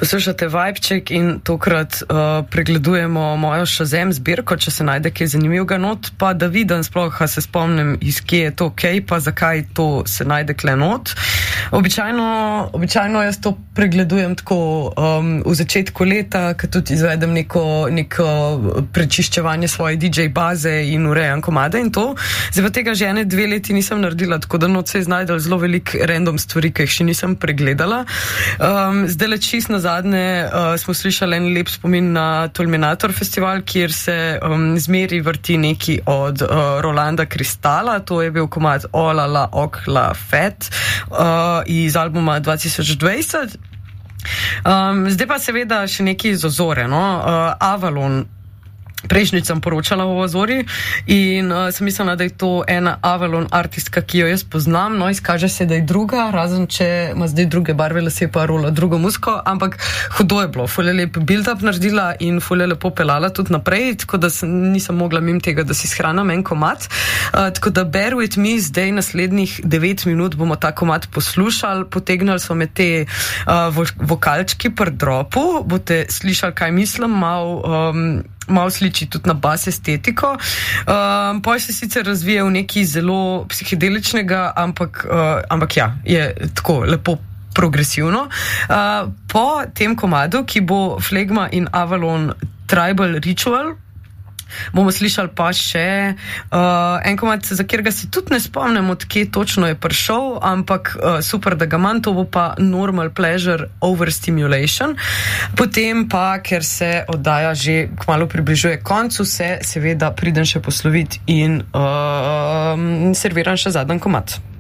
Poslušate Vibeček in tokrat pregledujemo mojo Shazam zbirko, če se najde kaj zanimivega not, pa da vidim sploh, se spomnim, iz kje je to pa zakaj to se najde kle not. Običajno jaz to pregledujem tako v začetku leta, ko tudi izvedem neko prečiščevanje svoje DJ baze in urejam komade in to. Zdaj pa tega že 1-2 leti nisem naredila, tako da not se je znajdel zelo veliko random stvari, ki jih še nisem pregledala. Zdaj le čist nazadnje smo slišali en lep spomin na Tolminator festival, kjer se zmeri vrti neki od Rolanda Kristala, to je bil komad Ola la Okla Fat iz albuma 2020. Zdaj pa seveda še neki iz Ozore, Avalon. Prejšnjič sem poročala o Ozori in sem mislila, da je to ena Avalon artistka, ki jo jaz poznam, izkaže se, da je druga, razen če ima zdaj druge barve lase pa rola drugo muziko, ampak hudo je bilo, ful je lep build-up naredila in ful je lepo pelala tudi naprej, tako da nisem mogla mimo tega, da si shranim en komad, tako da bear with me, zdaj naslednjih 9 minut bomo ta komad poslušali, potegnali so me te vokalčki pri dropu, boste slišali, kaj mislim, malo sliči tudi na bas estetiko. Poj se sicer razvija v nekaj zelo psihedeličnega, ampak ja, je tako lepo progresivno. Po tem komadu, ki bo Flegma in Avalon Tribal Ritual, bomo slišali pa še en komad, za katerega se tudi ne spomnim, od kje točno je prišel, ampak super, da ga imam, to bo pa Normal Pleasure Overstimulation. Potem pa, ker se oddaja že kmalu približuje koncu, se seveda pridem še posloviti in serviram še zadnji komad.